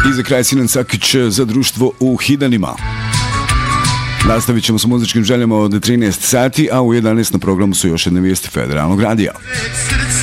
I za kraj Sinan Sakić za društvo u Hidanima. Nastavit ćemo s muzičkim željama od 13 sati, a u 11 na programu su još jedne vijesti Federalnog radija.